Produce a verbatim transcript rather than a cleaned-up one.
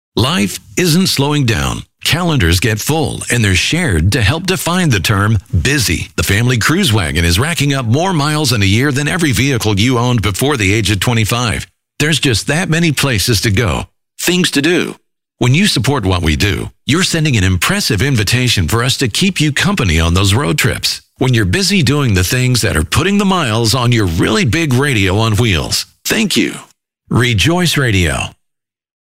Life isn't slowing down. Calendars get full, and they're shared to help define the term busy. The family cruise wagon is racking up more miles in a year than every vehicle you owned before the age of twenty-five. There's just that many places to go, things to do. When you support what we do, you're sending an impressive invitation for us to keep you company on those road trips. When you're busy doing the things that are putting the miles on your really big radio on wheels. Thank you. Rejoice Radio.